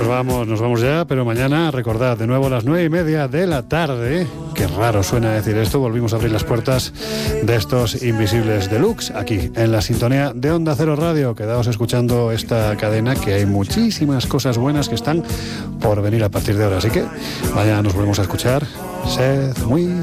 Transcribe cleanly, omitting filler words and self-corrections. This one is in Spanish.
nos vamos ya, pero mañana, recordad, de nuevo a las 9:30 de la tarde, qué raro suena decir esto, volvimos a abrir las puertas de estos Invisibles Deluxe, aquí, en la sintonía de Onda Cero Radio. Quedaos escuchando esta cadena, que hay muchísimas cosas buenas que están por venir a partir de ahora, así que mañana nos volvemos a escuchar. Sed muy